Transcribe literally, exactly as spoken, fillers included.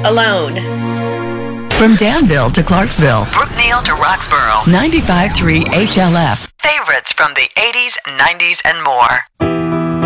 Alone. From Danville to Clarksville, Brookneal to Roxborough, ninety-five point three H L F. favorites from the eighties, nineties, and more.